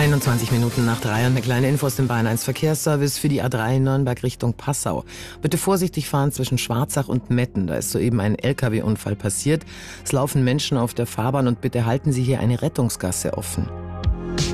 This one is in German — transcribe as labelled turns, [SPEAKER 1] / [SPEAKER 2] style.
[SPEAKER 1] 21 Minuten nach 3 und eine kleine Info aus dem Bayern 1 Verkehrsservice für die A3 Nürnberg Richtung Passau. Bitte vorsichtig fahren zwischen Schwarzach und Metten. Da ist soeben ein LKW-Unfall passiert. Es laufen Menschen auf der Fahrbahn und bitte halten Sie hier eine Rettungsgasse offen.